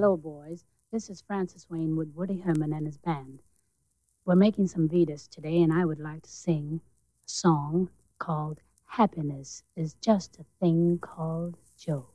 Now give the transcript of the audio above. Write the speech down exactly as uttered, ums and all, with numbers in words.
Hello, boys. This is Francis Wayne with Woody Herman and his band. We're making some Vedas today, and I would like to sing a song called Happiness is Just a Thing Called Joe.